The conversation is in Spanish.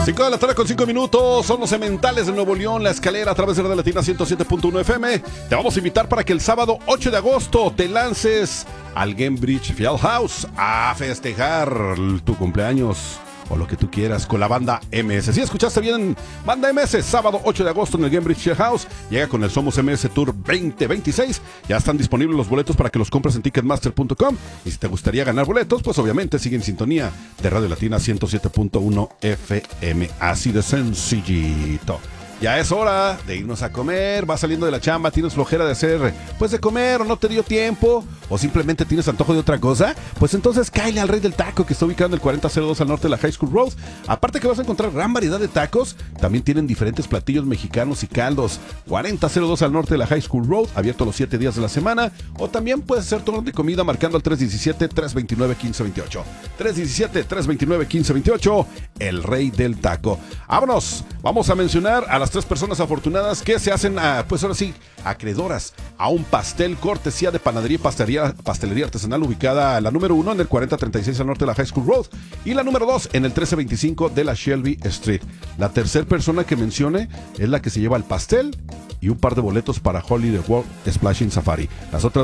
5 de la tarde con 5 minutos, son los Cementales de Nuevo León, La Escalera a través de Radio Latina 107.1 FM. Te vamos a invitar para que el sábado 8 de agosto te lances al Gainbridge Fieldhouse a festejar tu cumpleaños o lo que tú quieras con la banda MS. Si escuchaste bien, banda MS, sábado 8 de agosto en el Gainbridge Fieldhouse. Llega con el Somos MS Tour 2026. Ya están disponibles los boletos para que los compres en ticketmaster.com. Y si te gustaría ganar boletos, pues obviamente sigue en sintonía de Radio Latina 107.1 FM. Así de sencillito. Ya es hora de irnos a comer, vas saliendo de la chamba, tienes flojera de hacer, pues de comer, o no te dio tiempo, o simplemente tienes antojo de otra cosa, pues entonces cáele al Rey del Taco, que está ubicado en el 4002 al norte de la High School Road. Aparte que vas a encontrar gran variedad de tacos, también tienen diferentes platillos mexicanos y caldos. 4002 al norte de la High School Road, abierto los 7 días de la semana, o también puedes hacer turno de comida marcando al 317-329-1528. 317-329-1528, el Rey del Taco. Vámonos, vamos a mencionar a las 3 personas afortunadas que se hacen, pues ahora sí, acreedoras a un pastel cortesía de Panadería y Pastelería Artesanal, ubicada la número 1 en el 4036 al norte de la High School Road y la número 2 en el 1325 de la Shelby Street. La tercera persona que mencione es la que se lleva el pastel y un par de boletos para Holiday World Splashing Safari. Las otras